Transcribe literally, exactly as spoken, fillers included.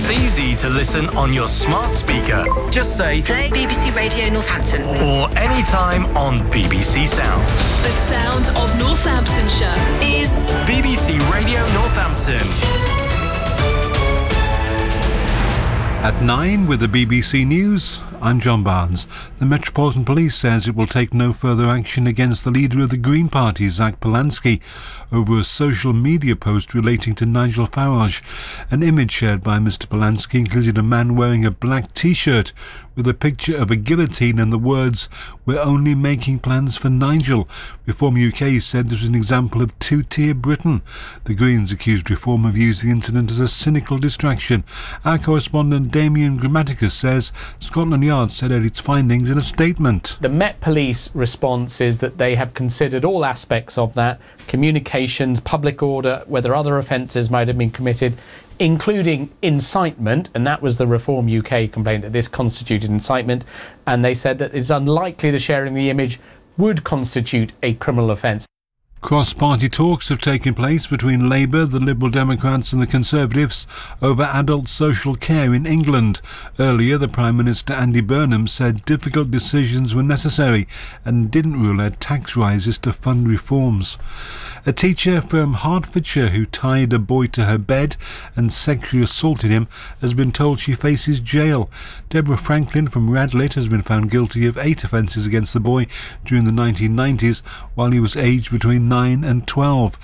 It's easy to listen on your smart speaker. Just say, play B B C Radio Northampton. Or anytime on B B C Sounds. The sound of Northamptonshire is B B C Radio Northampton. At nine with the B B C News, I'm John Barnes. The Metropolitan Police says it will take no further action against the leader of the Green Party, Zach Polanski, over a social media post relating to Nigel Farage. An image shared by Mister Polanski included a man wearing a black T-shirt with a picture of a guillotine and the words, "We're only making plans for Nigel." Reform U K said this was an example of two-tier Britain. The Greens accused Reform of using the incident as a cynical distraction. Our correspondent Damien Grammaticus says Scotland Yard said out its findings in a statement. The Met Police response is that they have considered all aspects of that, communications, public order, whether other offences might have been committed, including incitement, and that was the Reform U K complaint that this constituted incitement, and they said that it's unlikely the sharing the image would constitute a criminal offence. Cross-party talks have taken place between Labour, the Liberal Democrats and the Conservatives over adult social care in England. Earlier, the Prime Minister Andy Burnham said difficult decisions were necessary and didn't rule out tax rises to fund reforms. A teacher from Hertfordshire who tied a boy to her bed and sexually assaulted him has been told she faces jail. Deborah Franklin from Radlett has been found guilty of eight offences against the boy during the nineteen nineties while he was aged between nine and twelve.